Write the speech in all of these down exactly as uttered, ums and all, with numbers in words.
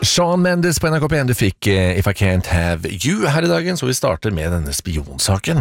Shawn Mendes på N R K P en, du fikk eh, If I Can't Have You her i dagen, så vi starter med denne spionsaken.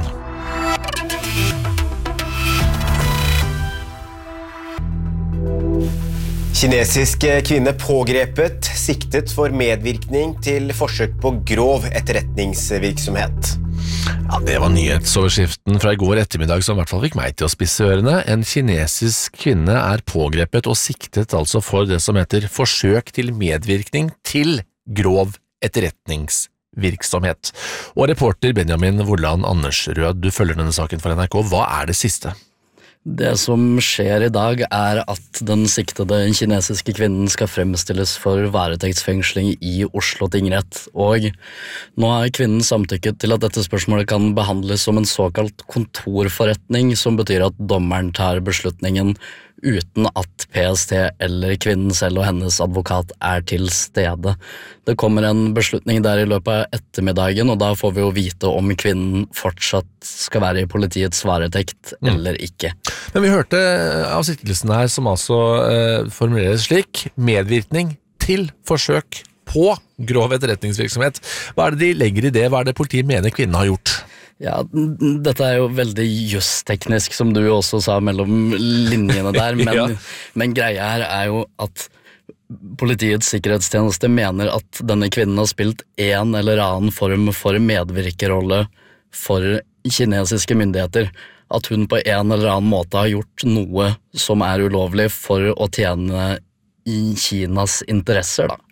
Kinesisk kvinne pågrepet, siktet for medvirkning til forsøk på grov etterretningsvirksomhet. Ja, det var nyhetsoverskriften fra i går ettermiddag som i hvert fall fikk meg til å spisse ørene. En kinesisk kvinne er pågrepet og siktet altså for det som heter forsøk til medvirkning til grov etterretningsvirksomhet. Og reporter Benjamin Vollan Andersrød, du følger denne saken for N R K. Hva er det siste? Det som skjer i dag er at den siktede kinesiske kvinnen skal fremstilles for varetektsfengsling i Oslo tingrett, og nå har kvinnen samtykket til at dette spørsmålet kan behandles som en såkalt kontorforretning, som betyr at dommeren tar beslutningen uten at P S T eller kvinnen selv og hennes advokat er til stede. Det kommer en beslutning der i løpet av ettermiddagen, og da får vi jo vite om kvinnen fortsatt skal være i politiets varetekt mm. eller ikke. Men vi hørte av siktelsen her som altså eh, formuleres slik: medvirkning til forsøk på grov etterretningsvirksomhet. Hva er det de legger i det? Hva er det politiet mener kvinnen har gjort? Ja, dette er jo veldig justeknisk, som du også sa mellom linjene der, men, ja. men greia her er jo at Politiets sikkerhetstjeneste mener at denne kvinnen har spilt en eller annen form for medvirkerolle for kinesiske myndigheter. At hun på en eller annen måte har gjort noe som er ulovlig for å tjene i Kinas interesser, da.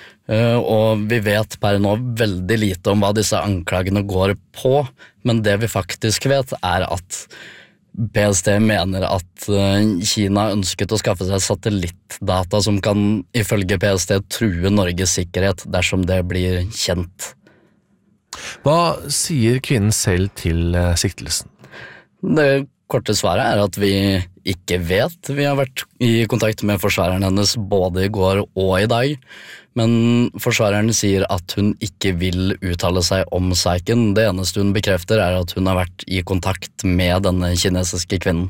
Og vi vet per nå veldig lite om hva disse anklagene går på, men det vi faktisk vet er at P S T mener at Kina ønsket å skaffe seg satellittdata som kan ifølge P S T true Norges sikkerhet dersom det blir kjent. Hva sier kvinnen selv til siktelsen? Det korte svaret er at vi ikke vet. Vi har vært i kontakt med forsvareren hennes både i går og i dag, men forsvareren sier at hun ikke vil uttale seg om saken. Det eneste hun bekrefter er at hun har vært i kontakt med denne kinesiske kvinnen.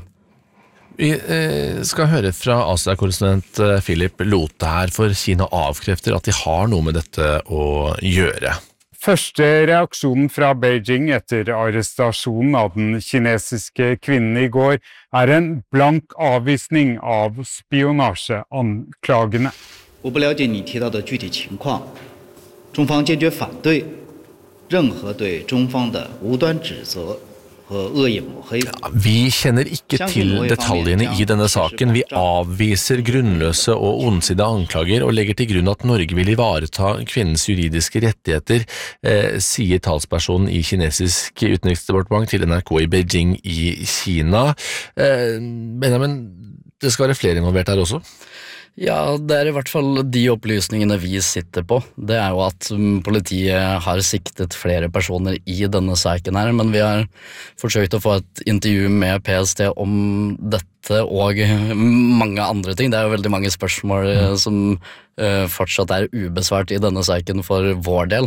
Vi skal høre fra Asia-korrespondent Philip Lote her, for Kina avkrefter at de har noe med dette å gjøre. Første reaksjonen fra Beijing etter arrestasjonen av den kinesiske kvinnen i går er en blank avvisning av spionasjeanklagene. 我不了解你提到的具体情况，中方坚决反对任何对中方的无端指责和恶意抹黑。 Ja, vi kjenner ikke til detaljene i denne saken. Vi avviser grunnløse og ondsidige anklager og legger til grunn at Norge vil ivareta kvinnens juridiske rettigheter, eh, sier talspersonen i kinesisk utenriksdepartement til N R K i Beijing i Kina. Eh, Benjamin, det skal være flere involvert her også? Ja, det er i hvert fall de opplysningene vi sitter på. Det er jo at politiet har siktet flere personer i denne saken her, men vi har forsøkt å få et intervju med P S T om dette og mange andre ting. Det er jo veldig mange spørsmål mm. som uh, fortsatt er ubesvart i denne saken for vår del,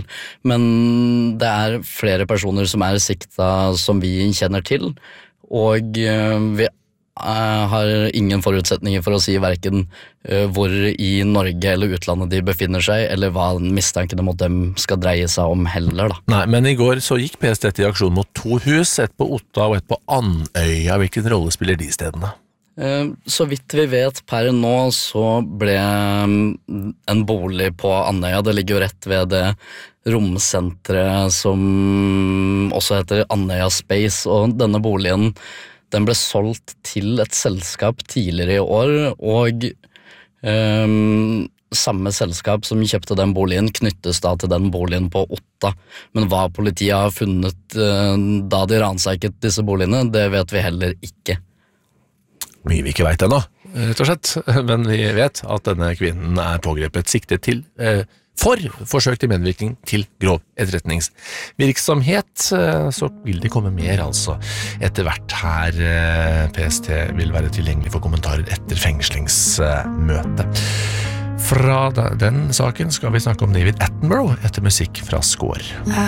men det er flere personer som er sikta som vi kjenner til, og uh, vi Jeg har ingen forutsetninger for å si hverken uh, hvor i Norge eller utlandet de befinner seg, eller hva mistankene mot dem skal dreie seg om heller, da. Nei, men i går så gikk P S T til aksjon mot to hus, et på Otta og et på Andøya. Hvilken rolle spiller de stedene? Uh, så vidt vi vet per nå så ble en bolig på Andøya, det ligger jo rett ved det romsentret som også heter Andøya Space, og denne boligen den ble solgt til et selskap tidligere i år, og um, samme selskap som kjøpte den boligen knyttes da til den boligen på Otta. Men hva politiet har funnet uh, da de ransaket disse boligene, det vet vi heller ikke. Mye vi ikke vet ennå, rett og slett, men vi vet at denne kvinnen er pågrepet siktet til uh, for forsøk til medvirkning til grov etterretningsvirksomhet. Så vil det komme mer altså etter hvert her. P S T vil være tilgjengelig for kommentarer etter fengslingsmøtet. Fra den saken skal vi snakke om David Attenborough etter musikk fra Score.